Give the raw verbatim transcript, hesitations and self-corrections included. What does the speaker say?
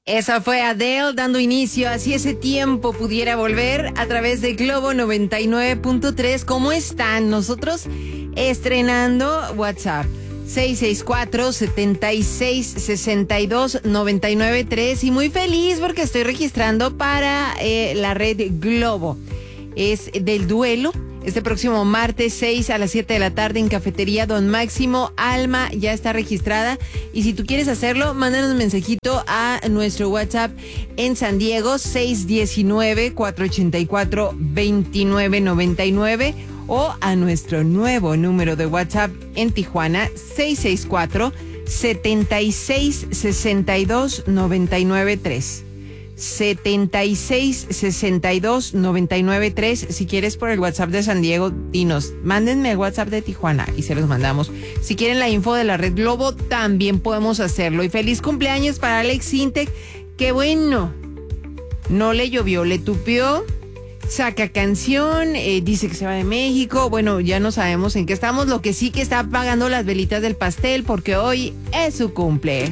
Esa fue Adele dando inicio a Si ese tiempo pudiera volver a través de Globo noventa y nueve punto tres. ¿Cómo están? Nosotros estrenando WhatsApp seis seis cuatro, siete seis, seis dos, nueve nueve tres y muy feliz porque estoy registrando para eh, la red Globo. Es del duelo. Este próximo martes seis a las siete de la tarde en Cafetería Don Máximo. Alma ya está registrada y si tú quieres hacerlo, mándanos un mensajito a nuestro WhatsApp en San Diego seis uno nueve, cuatro ocho cuatro, dos nueve nueve nueve o a nuestro nuevo número de WhatsApp en Tijuana seis seis cuatro, siete seis, seis dos, nueve nueve tres. setenta y seis, sesenta y dos, noventa y nueve tres. Si quieres por el WhatsApp de San Diego, dinos, mándenme el WhatsApp de Tijuana y se los mandamos. Si quieren la info de la red Globo, también podemos hacerlo. Y feliz cumpleaños para Alex Sintek. Qué bueno. No le llovió, le tupió. Saca canción, eh, dice que se va de México. Bueno, ya no sabemos en qué estamos. Lo que sí que está apagando las velitas del pastel porque hoy es su cumple.